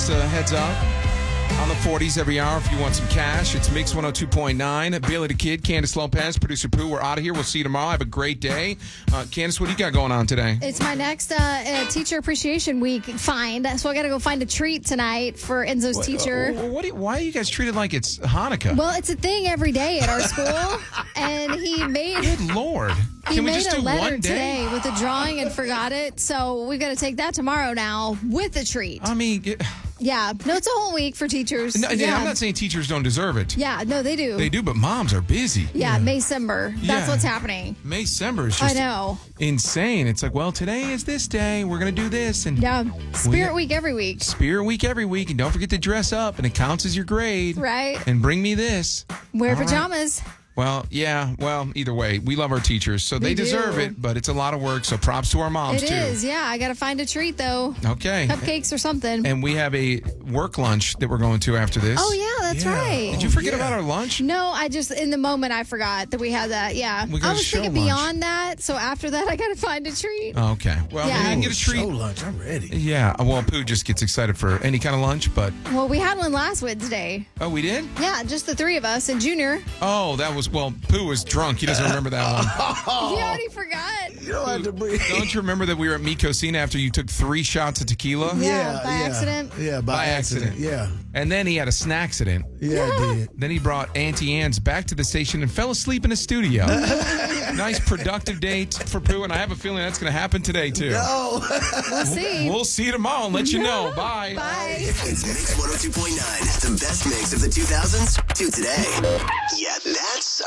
Just a heads up. On the 40s every hour if you want some cash. It's Mix 102.9. Bailey the Kid, Candace Lopez, Producer Pooh. We're out of here. We'll see you tomorrow. Have a great day. Candace, what do you got going on today? It's my next Teacher Appreciation Week find. So I got to go find a treat tonight for Enzo's teacher. Why are you guys treated like it's Hanukkah? Well, it's a thing every day at our school. And he made... Good Lord. He Can we made just a do letter one day? today with a drawing and forgot it. So we've got to take that tomorrow now with a treat. I mean... Yeah. No, it's a whole week for teachers. No, yeah. I'm not saying teachers don't deserve it. Yeah, no, they do. They do, but moms are busy. Yeah, May-cember. That's what's happening. May-cember is just I know. insane. It's like, well, today is this day. We're going to do this. And Yeah. Spirit Week every week. Spirit Week every week. And don't forget to dress up, and it counts as your grade. Right. And bring me this. Wear All right. pajamas. Well, yeah. Well, either way, we love our teachers, so they deserve do. it, but it's a lot of work, so props to our moms, It too. is, yeah. I got to find a treat, though. Okay. Cupcakes or something. And we have a work lunch that we're going to after this. Oh, yeah, that's right. Did you forget about our lunch? No, I just, in the moment, I forgot that we had that. Yeah. We got I a was show thinking lunch. beyond that, so after that, I got to find a treat. Oh, okay. Well, Yeah. maybe you can get a treat. Show lunch. I'm ready. Yeah. Well, Pooh just gets excited for any kind of lunch, but... Well, we had one last Wednesday. Oh, we did? Yeah, just the three of us and Junior. Oh, that was... Well, Pooh was drunk. He doesn't remember that one. He already forgot. You don't have to breathe. Don't you remember that we were at Micosina after you took 3 shots of tequila? Yeah, by accident. Yeah, By accident. Yeah. And then he had a snack accident. Yeah, I did. Then he brought Auntie Anne's back to the station and fell asleep in a studio. Nice productive date for Pooh, and I have a feeling that's going to happen today, too. No. We'll see. We'll see you tomorrow and let you know. Bye. Bye. It's Mix 102.9, the best mix of the 2000s to today. Yeah, that's